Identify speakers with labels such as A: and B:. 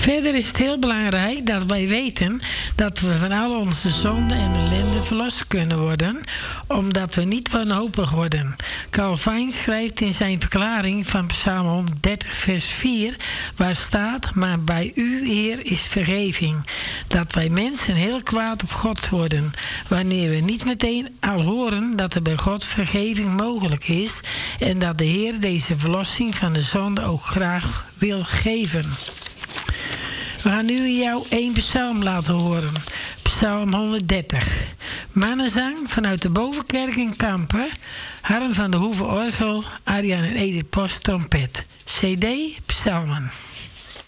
A: Verder is het heel belangrijk dat wij weten dat we van al onze zonden en ellende verlost kunnen worden, omdat we niet wanhopig worden. Calvijn schrijft in zijn verklaring van Psalm 130 vers 4, waar staat: maar bij u, Heer, is vergeving. Dat wij mensen heel kwaad op God worden, wanneer we niet meteen al horen dat er bij God vergeving mogelijk is en dat de Heer deze verlossing van de zonde ook graag wil geven. We gaan nu jou 1 psalm laten horen. Psalm 130. Mannenzang vanuit de Bovenkerk in Kampen. Harm van de Hoeve orgel. Arjan en Edith Post trompet. CD Psalmen.